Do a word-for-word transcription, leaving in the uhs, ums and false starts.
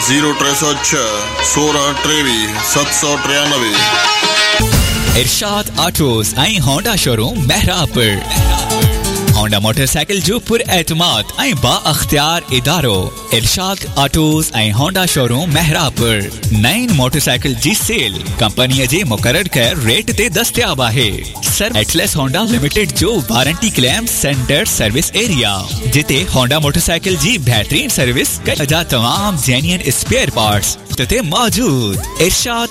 Zero टे सौ छह सोलह टेवीह सत सौ तिरानवे। इरशाद ऑटोज ऐं होंडा शोरूम महरापुर। होंडा मोटरसाइकिल जो पुर एतमाद ऐं बा अख्तियार इदारो इरशाद ऑटोज ऐं होंडा शोरूम महरापुर। नईन मोटरसाइकिल जी सेल कंपनी जे मुकर्रर कयल रेट ते दस्तयाब आहे। सर एटलस होंडा लिमिटेड जो warranty claim centre service area जिते होंडा मोटरसाइकिल जी बेहतरीन सर्विस कया तमाम जेन्युइन स्पेयर पार्ट्स ते मौजूद। इरशाद